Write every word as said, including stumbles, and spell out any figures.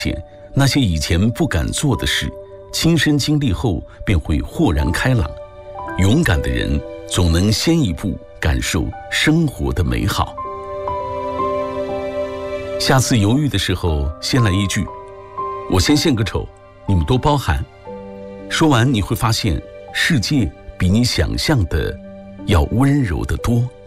那些以前不敢做的事，亲身经历后便会豁然开朗。勇敢的人总能先一步感受生活的美好。下次犹豫的时候，先来一句：我先献个丑，你们多包涵。说完你会发现，世界比你想象的要温柔得多。